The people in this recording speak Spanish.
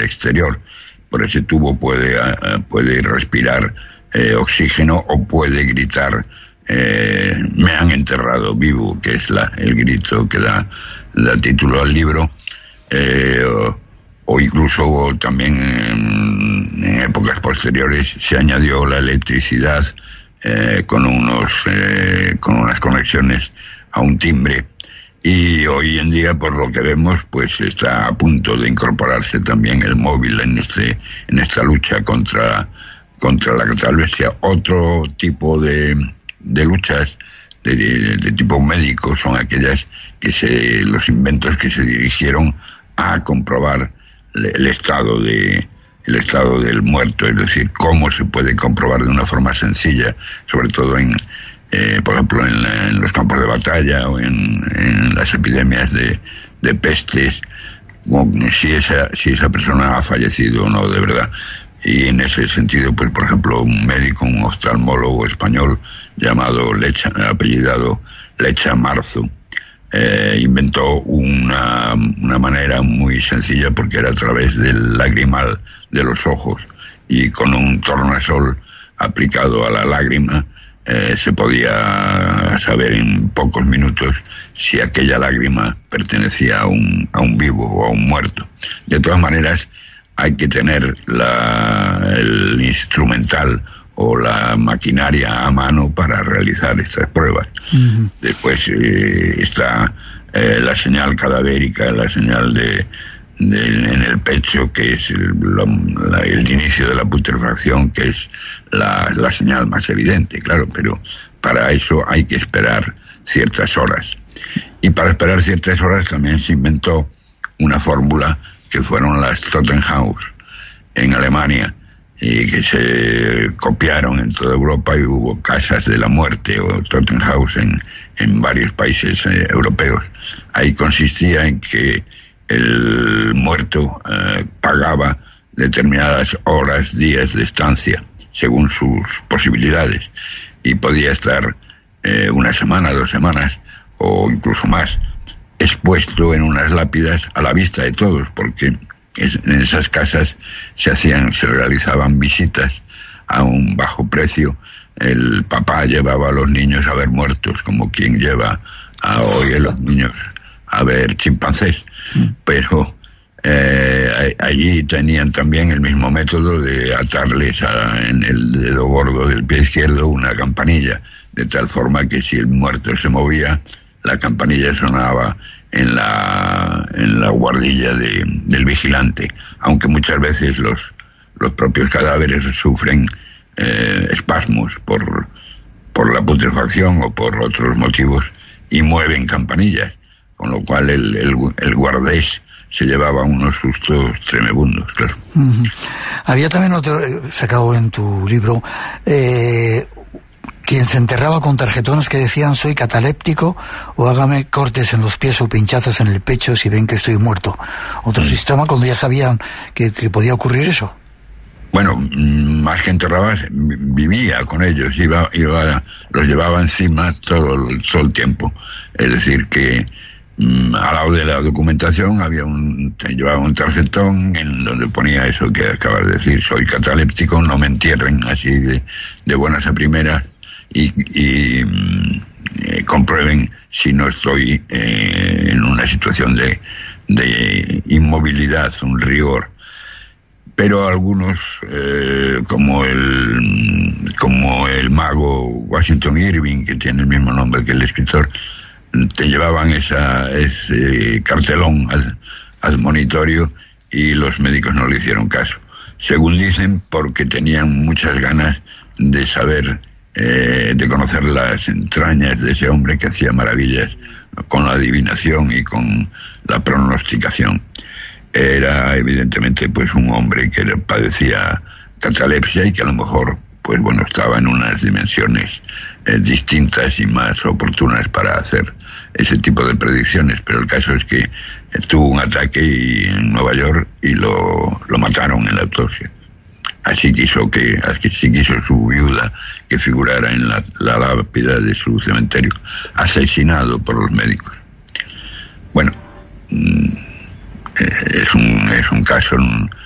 exterior. Por ese tubo puede respirar oxígeno o puede gritar me han enterrado vivo, que es el grito que da título al libro, o incluso también en épocas posteriores se añadió la electricidad con unas conexiones a un timbre, y hoy en día, por lo que vemos, pues está a punto de incorporarse también el móvil en esta lucha contra la catalepsia. Otro tipo de luchas de tipo médico son aquellas los inventos que se dirigieron a comprobar el estado del muerto, es decir, cómo se puede comprobar de una forma sencilla, sobre todo por ejemplo en los campos de batalla o en las epidemias de pestes, si esa persona ha fallecido o no de verdad. Y en ese sentido, pues por ejemplo, un oftalmólogo español apellidado Lecha Marzo, inventó una manera muy sencilla, porque era a través del lagrimal de los ojos, y con un tornasol aplicado a la lágrima se podía saber en pocos minutos si aquella lágrima pertenecía a un vivo o a un muerto. De todas maneras, hay que tener el instrumental o la maquinaria a mano para realizar estas pruebas. Uh-huh. Después está la señal cadavérica, la señal en el pecho, que es el inicio de la putrefacción, que es la señal más evidente, claro, pero para eso hay que esperar ciertas horas. Y para esperar ciertas horas también se inventó una fórmula que fueron las Totenhaus en Alemania, y que se copiaron en toda Europa, y hubo casas de la muerte o Totenhaus en varios países europeos. Ahí consistía en que el muerto pagaba determinadas horas, días de estancia, según sus posibilidades, y podía estar una semana, 2 semanas o incluso más expuesto en unas lápidas a la vista de todos, porque en esas casas se realizaban visitas a un bajo precio. El papá llevaba a los niños a ver muertos, como quien lleva hoy a los niños a ver chimpancés, pero allí tenían también el mismo método de atarles en el dedo gordo del pie izquierdo una campanilla, de tal forma que si el muerto se movía, la campanilla sonaba en la guardilla del vigilante, aunque muchas veces los propios cadáveres sufren espasmos por la putrefacción o por otros motivos, y mueven campanillas, con lo cual el guardés se llevaba unos sustos tremebundos, claro. Uh-huh. Había también otro, sacado en tu libro, quien se enterraba con tarjetones que decían soy cataléptico, o hágame cortes en los pies o pinchazos en el pecho si ven que estoy muerto. Otro sistema cuando ya sabían que podía ocurrir eso. Bueno, más que enterraba, vivía con ellos, los llevaba encima todo el tiempo. Es decir, que al lado de la documentación llevaba un tarjetón en donde ponía eso que acabas de decir: soy cataléptico, no me entierren así de buenas a primeras, y comprueben si no estoy en una situación de inmovilidad, un rigor. Pero algunos, como el mago Washington Irving, que tiene el mismo nombre que el escritor, te llevaban ese cartelón al monitorio, y los médicos no le hicieron caso. Según dicen, porque tenían muchas ganas de saber, de conocer las entrañas de ese hombre que hacía maravillas con la adivinación y con la pronosticación. Era evidentemente pues un hombre que padecía catalepsia, y que a lo mejor estaba en unas dimensiones distintas y más oportunas para hacer ese tipo de predicciones. Pero el caso es que tuvo un ataque en Nueva York y lo mataron en la autopsia. Así quiso su viuda que figurara en la lápida de su cementerio, asesinado por los médicos. Bueno, es un caso